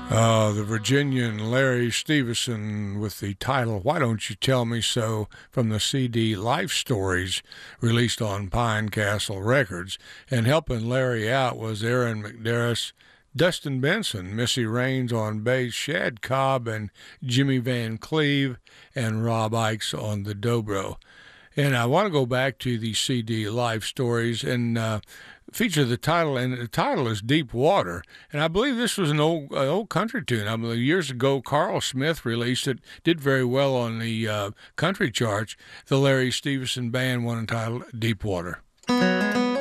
The Virginian Larry Stevenson with the title Why Don't You Tell Me So from the CD Life Stories released on Pine Castle Records. And helping Larry out was Aaron McDarris, Dustin Benson, Missy Raines on bass, Shad Cobb and Jimmy Van Cleve, and Rob Ikes on the dobro. And I want to go back to the CD Life Stories and feature the title, and the title is Deep Water. And I believe this was an old country tune. I believe years ago Carl Smith released it, did very well on the country charts. The Larry Stevenson Band, one entitled Deep Water.